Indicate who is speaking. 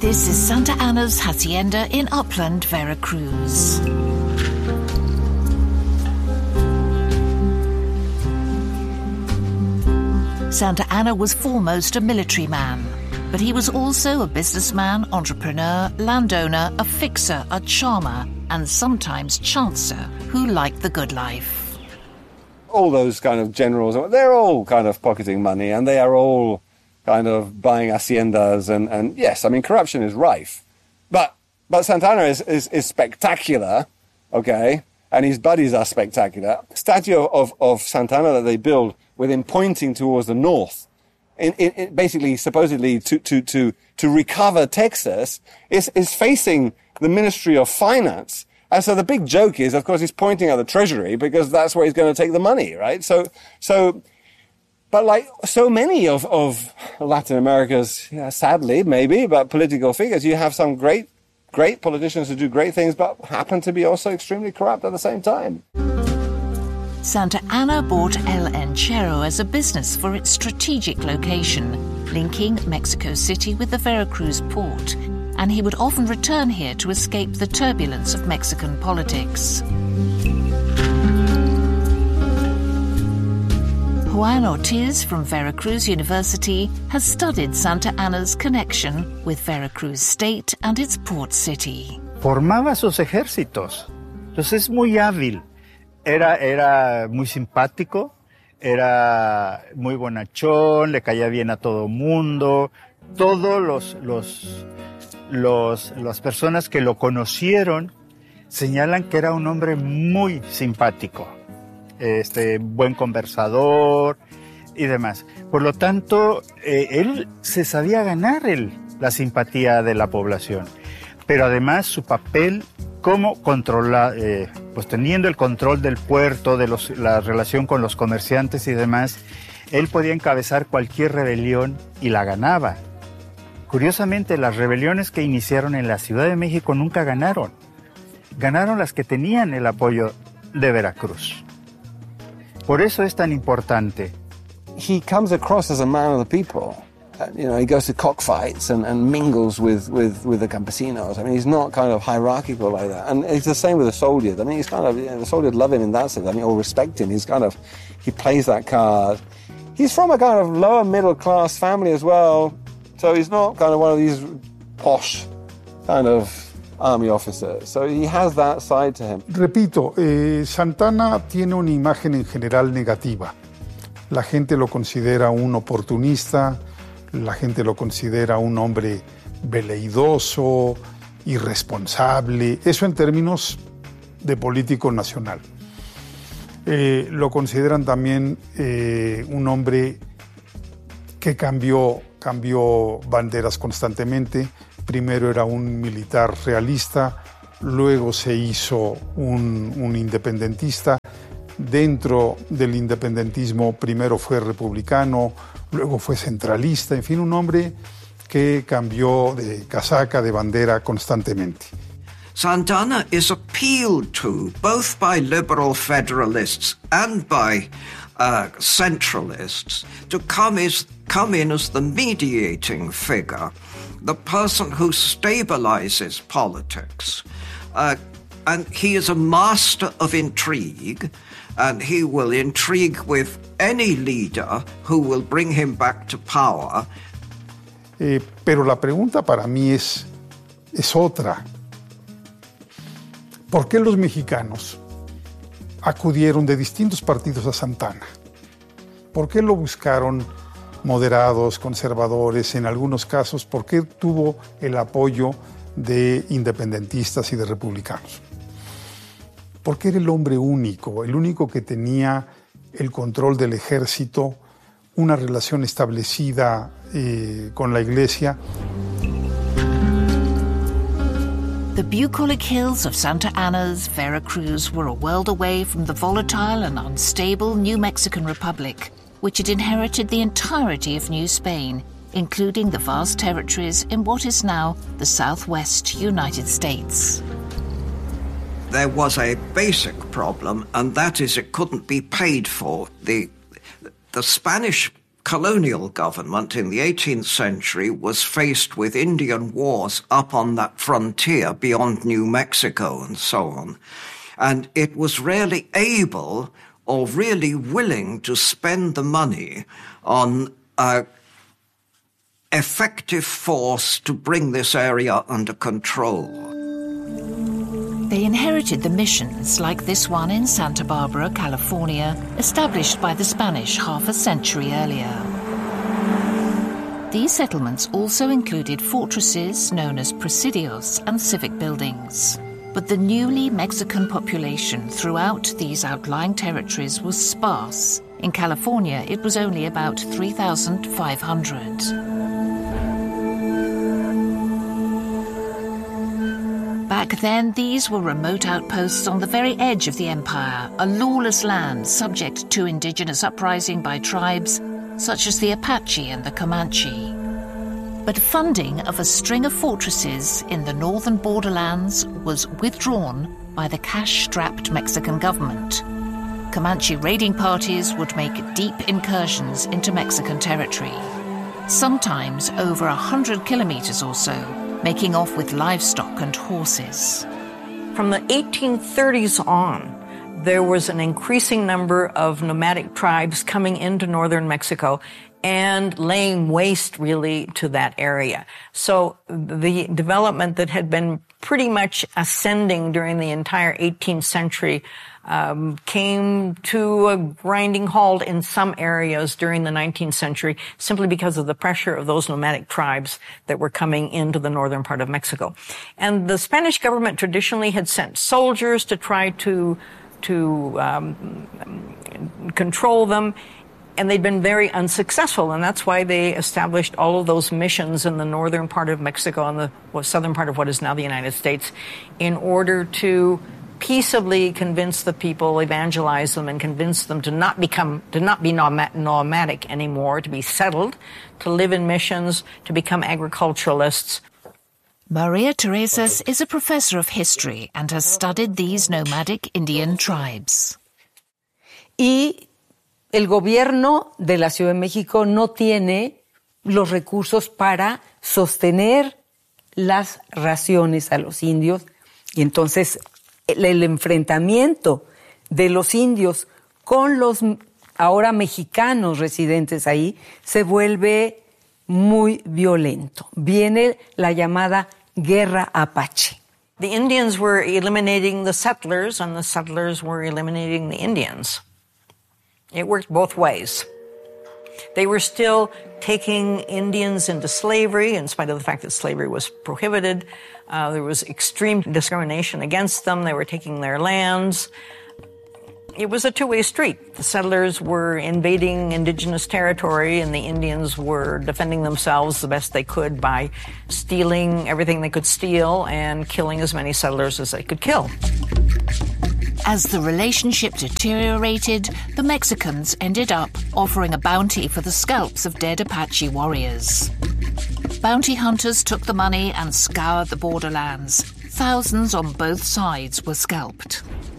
Speaker 1: This is Santa Ana's hacienda in upland Veracruz. Santa Ana was foremost a military man, but he was also a businessman, entrepreneur, landowner, a fixer, a charmer, and sometimes chancer who liked the good life.
Speaker 2: All those kind of generals, they're all kind of pocketing money, and they are all kind of buying haciendas, and yes, I mean, corruption is rife. But Santa Ana is spectacular, okay, and his buddies are spectacular. The statue of Santa Ana that they build with him pointing towards the north, in basically supposedly to recover Texas, is facing the Ministry of Finance. And so the big joke is, of course, he's pointing at the Treasury because that's where he's going to take the money, right? But like so many of Latin America's, sadly, maybe, but political figures, you have some great politicians who do great things, but happen to be also extremely corrupt at the same time.
Speaker 1: Santa Ana bought El Enchero as a business for its strategic location, linking Mexico City with the Veracruz port, and he would often return here to escape the turbulence of Mexican politics. Juan Ortiz from Veracruz University has studied Santa Ana's connection with Veracruz State and its port city.
Speaker 3: Formaba sus ejércitos, entonces es muy hábil. Era muy simpático, era muy bonachón, le caía bien a todo mundo. Todos las personas que lo conocieron señalan que era un hombre muy simpático, buen conversador y demás. Por lo tanto, él se sabía ganar la simpatía de la población. Pero además su papel como controlar, pues teniendo el control del puerto, de la relación con los comerciantes y demás, él podía encabezar cualquier rebelión y la ganaba. Curiosamente, las rebeliones que iniciaron en la Ciudad de México nunca ganaron. Ganaron las que tenían el apoyo de Veracruz. Por eso es tan importante.
Speaker 2: He comes across as a man of the people. He goes to cockfights and mingles with the campesinos. I mean, he's not kind of hierarchical like that. And it's the same with the soldiers. I mean, he's kind of, the soldiers love him in that sense. I mean, or respect him. He plays that card. He's from a kind of lower middle class family as well. So he's not kind of one of these posh kind of army officers. So he has that side to him.
Speaker 4: Repito, Santa Ana tiene una imagen en general negativa. La gente lo considera un oportunista. La gente lo considera un hombre veleidoso, irresponsable, eso en términos de político nacional. Lo consideran también un hombre que cambió banderas constantemente. Primero era un militar realista, luego se hizo un independentista. Dentro del independentismo primero fue republicano, luego fue centralista, en fin, un hombre que cambió de casaca, de bandera constantemente.
Speaker 5: Santa Ana is appealed to both by liberal federalists and by centralists to come in as the mediating figure, the person who stabilizes politics. And he is a master of intrigue, and he will intrigue with any leader who will bring him back to power.
Speaker 4: Pero la pregunta para mí es otra. ¿Por qué los mexicanos acudieron de distintos partidos a Santa Ana? ¿Por qué lo buscaron moderados, conservadores, en algunos casos? ¿Por qué tuvo el apoyo de independentistas y de republicanos? Porque era el hombre único, el único que tenía el control del ejército, una relación establecida con la iglesia.
Speaker 1: The bucolic hills of Santa Ana's Veracruz were a world away from the volatile and unstable New Mexican Republic, which had inherited the entirety of New Spain, including the vast territories in what is now the southwest United States.
Speaker 5: There was a basic problem, and that is it couldn't be paid for. The Spanish colonial government in the 18th century was faced with Indian wars up on that frontier beyond New Mexico and so on. And it was really able or really willing to spend the money on effective force to bring this area under control.
Speaker 1: They inherited the missions like this one in Santa Barbara, California, established by the Spanish half a century earlier. These settlements also included fortresses known as presidios and civic buildings. But the newly Mexican population throughout these outlying territories was sparse. In California, it was only about 3,500. Back then, these were remote outposts on the very edge of the empire, a lawless land subject to indigenous uprising by tribes such as the Apache and the Comanche. But funding of a string of fortresses in the northern borderlands was withdrawn by the cash-strapped Mexican government. Comanche raiding parties would make deep incursions into Mexican territory, sometimes over 100 kilometers or so, making off with livestock and horses.
Speaker 6: From the 1830s on, there was an increasing number of nomadic tribes coming into northern Mexico and laying waste really to that area. So the development that had been pretty much ascending during the entire 18th century came to a grinding halt in some areas during the 19th century simply because of the pressure of those nomadic tribes that were coming into the northern part of Mexico. And the Spanish government traditionally had sent soldiers to try to control them, and they'd been very unsuccessful, and that's why they established all of those missions in the northern part of Mexico and the southern part of what is now the United States in order to peaceably convince the people, evangelize them, and convince them to not be nomadic anymore, to be settled, to live in missions, to become agriculturalists.
Speaker 1: Maria Teresas is a professor of history and has studied these nomadic Indian tribes.
Speaker 7: Y el gobierno de la Ciudad de México no tiene los recursos para sostener las raciones a los indios, y entonces el enfrentamiento de los indios con los ahora mexicanos residentes ahí se vuelve muy violento. Viene la llamada Guerra Apache.
Speaker 6: The Indians were eliminating the settlers, and the settlers were eliminating the Indians. It worked both ways. They were still taking Indians into slavery, in spite of the fact that slavery was prohibited. There was extreme discrimination against them. They were taking their lands. It was a two-way street. The settlers were invading indigenous territory, and the Indians were defending themselves the best they could by stealing everything they could steal and killing as many settlers as they could kill.
Speaker 1: As the relationship deteriorated, the Mexicans ended up offering a bounty for the scalps of dead Apache warriors. Bounty hunters took the money and scoured the borderlands. Thousands on both sides were scalped.